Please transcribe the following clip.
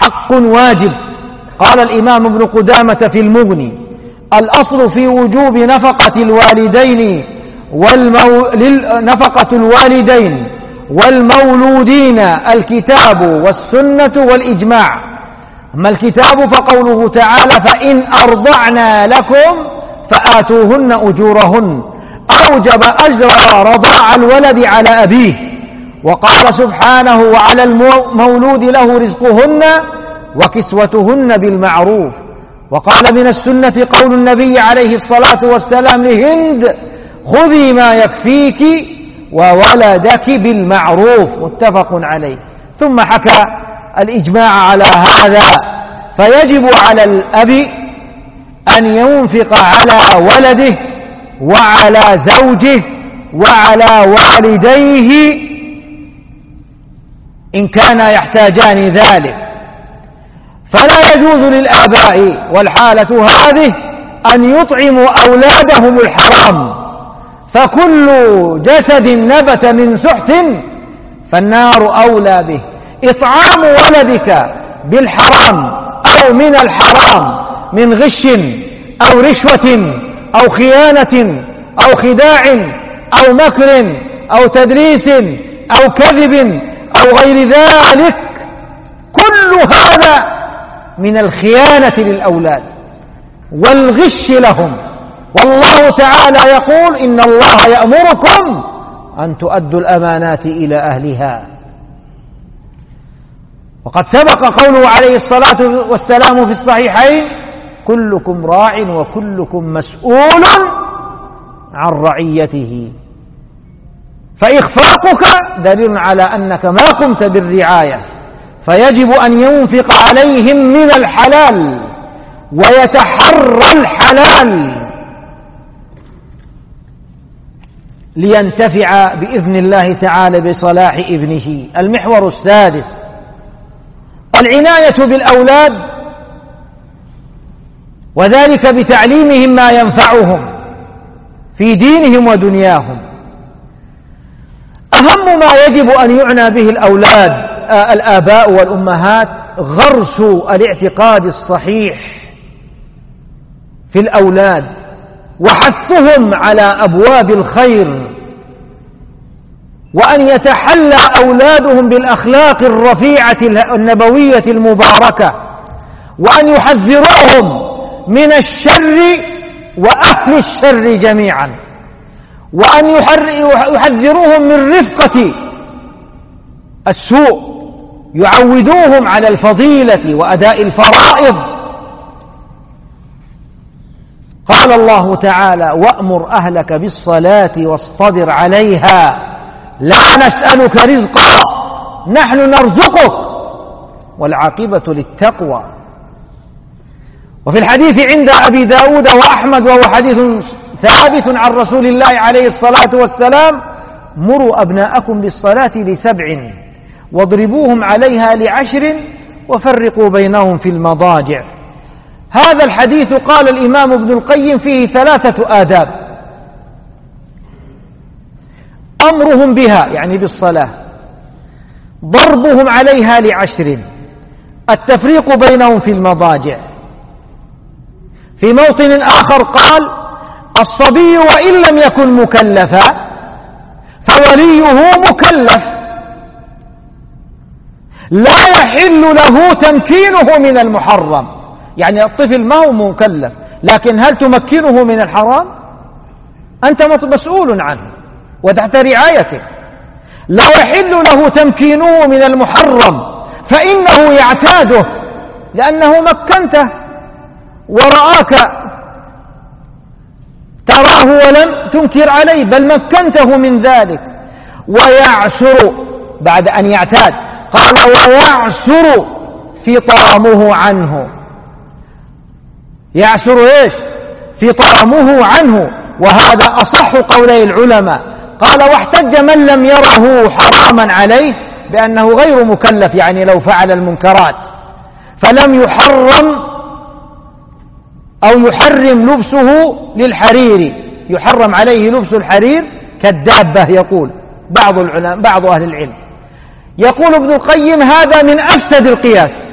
حق واجب. قال الإمام ابن قدامة في المغني: الأصل في وجوب نفقة الوالدين والمولودين الكتاب والسنة والإجماع. أما الكتاب فقوله تعالى: فإن أرضعنا لكم فآتوهن أجورهن، أوجب أجر رضاع الولد على أبيه. وقال سبحانه: وعلى المولود له رزقهن وكسوتهن بالمعروف. وقال: من السنة قول النبي عليه الصلاة والسلام لهند: خذي ما يكفيك وولدك بالمعروف، متفق عليه. ثم حكى الإجماع على هذا، فيجب على الأب أن ينفق على ولده وعلى زوجه وعلى والديه إن كانا يحتاجان ذلك. فلا يجوز للآباء والحالة هذه أن يطعموا أولادهم الحرام، فكل جسد نبت من سحت فالنار أولى به. إطعام ولدك بالحرام أو من الحرام من غش أو رشوة أو خيانة أو خداع أو مكر أو تدريس أو كذب أو غير ذلك، كل هذا من الخيانة للأولاد والغش لهم. والله تعالى يقول: إن الله يأمركم أن تؤدوا الأمانات إلى أهلها. وقد سبق قوله عليه الصلاة والسلام في الصحيحين: كلكم راع وكلكم مسؤول عن رعيته. فإخفاقك دليل على أنك ما قمت بالرعاية، فيجب أن ينفق عليهم من الحلال ويتحرى الحلال لينتفع بإذن الله تعالى بصلاح ابنه. المحور السادس: العناية بالأولاد، وذلك بتعليمهم ما ينفعهم في دينهم ودنياهم. أهم ما يجب أن يعنى به الآباء والأمهات غرس الاعتقاد الصحيح في الأولاد وحثهم على أبواب الخير، وأن يتحلى أولادهم بالأخلاق الرفيعة النبوية المباركة، وأن يحذروهم من الشر وأهل الشر جميعا، وأن يحذروهم من رفقة السوء، يعودوهم على الفضيلة وأداء الفرائض. قال الله تعالى: وأمر أهلك بالصلاة واصطبر عليها لا نسألك رزقا نحن نرزقك والعاقبة للتقوى. وفي الحديث عند أبي داود وأحمد، وهو حديث ثابت عن رسول الله عليه الصلاة والسلام: مروا أبناءكم بالصلاة ل7 واضربوهم عليها ل10 وفرقوا بينهم في المضاجع. هذا الحديث قال الإمام ابن القيم فيه 3 آداب: أمرهم بها يعني بالصلاة، ضربهم عليها ل10، التفريق بينهم في المضاجع. في موطن آخر قال: الصبي وإن لم يكن مكلفا فوليه مكلف، لا يحل له تمكينه من المحرم. يعني الطفل ما هو مكلف، لكن هل تمكنه من الحرام؟ أنت مسؤول عنه وتحت رعايتك. لا يحل له تمكينه من المحرم، فإنه يعتاده لأنه مكنته ورآك تراه ولم تنكر عليه، بل مكنته من ذلك. ويعسر بعد أن يعتاد، قال: ويعسر فطامه عنه. يعسر إيش؟ فطامه عنه، وهذا أصح قولي العلماء. قال: واحتج من لم يره حراما عليه بأنه غير مكلف، يعني لو فعل المنكرات فلم يحرم أو يحرم لبسه للحرير، يحرم عليه لبس الحرير كالدابة، يقول بعض أهل العلم. يقول ابن القيم: هذا من أفسد القياس،